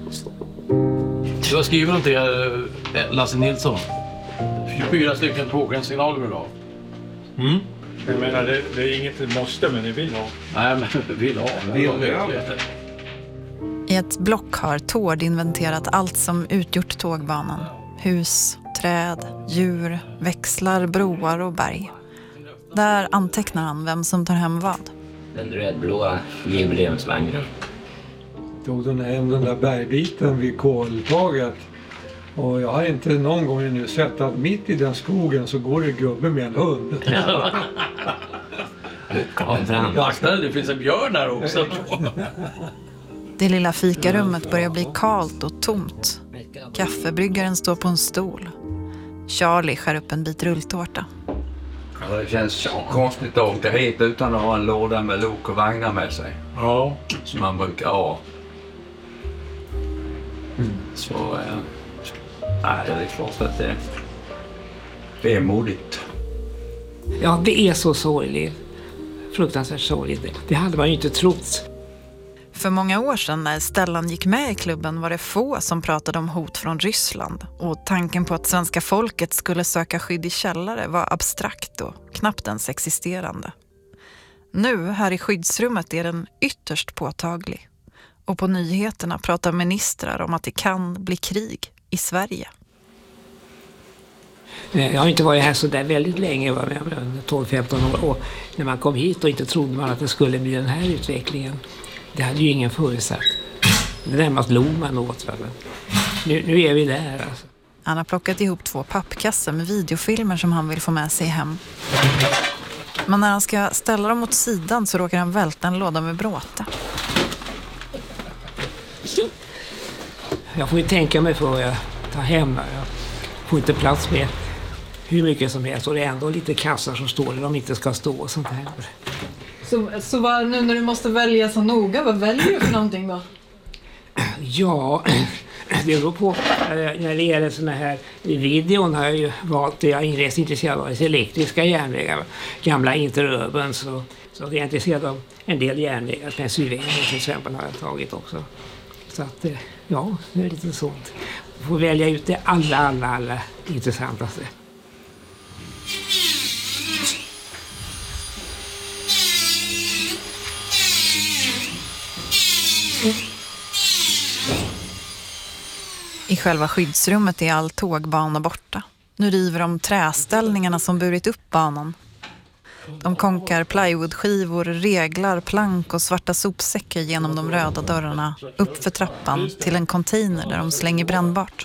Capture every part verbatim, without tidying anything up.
Du har skrivit något till eh, Lasse Nilsson. tjugofyra stycken tågsignaler vill ha. Mm. Jag menar, det, det är inget måste, men ni vill ha. Nej, men vill ha. Vill ha. I ett block har Tord inventerat allt som utgjort tågbanan. Hus, träd, djur, växlar, broar och berg. Där antecknar han vem som tar hem vad. Den rödblåa jubileumsvagnen. Tog den, hem den där bergbiten vid koltaget. Och jag har inte någon gång nu sett att mitt i den skogen så går det gubbe med en hund. Ja. Ja, det finns en björn där också. Det lilla fikarummet börjar bli kalt och tomt. Kaffebryggaren står på en stol. Charlie skär upp en bit rulltårta. Ja, det känns så konstigt att åka hit utan att ha en låda med lok och vagnar med sig. Ja. Som man brukar ha. Mm. Så, eh, nej, det är klart att det, det är modigt. Ja, det är så sorgligt. Fruktansvärt sorgligt. Det hade man ju inte trott. För många år sedan när Stellan gick med i klubben var det få som pratade om hot från Ryssland. Och tanken på att svenska folket skulle söka skydd i källare var abstrakt och knappt ens existerande. Nu här i skyddsrummet är den ytterst påtaglig. Och på nyheterna pratar ministrar om att det kan bli krig i Sverige. Jag har inte varit här så där väldigt länge, tolv femton år. Och när man kom hit och inte trodde man att det skulle bli den här utvecklingen. Det hade ju ingen förutsatt. Det närmast log man åt. Nu, nu är vi där. Alltså. Han har plockat ihop två pappkassar med videofilmer som han vill få med sig hem. Men när han ska ställa dem åt sidan så råkar han välta en låda med bråte. Jag får ju tänka mig för vad jag tar hem. Jag får inte plats med hur mycket som helst. Och det är ändå lite kassar som står där de inte ska stå och sånt här. Så, så vad, nu när du måste välja så noga, vad väljer du för någonting då? Ja, det beror på. När det gäller såna här videon har jag ju valt, jag är inte intresserad av elektriska järnvägar, gamla interurban, så, så är jag intresserad av en del järnvägar. Pennsylvania till exempel har jag tagit också. Så att, ja, det är lite sånt. Jag får välja ut det alla, alla, alla intressantaste. I själva skyddsrummet är all tågbana borta. Nu river de träställningarna som burit upp banan. De konkar plywoodskivor, reglar, plank och svarta sopsäckar genom de röda dörrarna upp för trappan till en container där de slänger brännbart.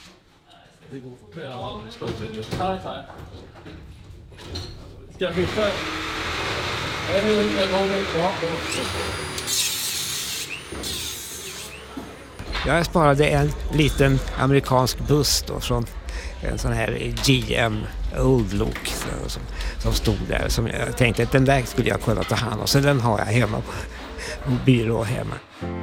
Ska jag flytta? Jag sparade en liten amerikansk buss då från en sån här G M Old Look som, som stod där. Som jag tänkte att den där skulle jag kunna ta hand om. Så den har jag hemma på en byrå hemma.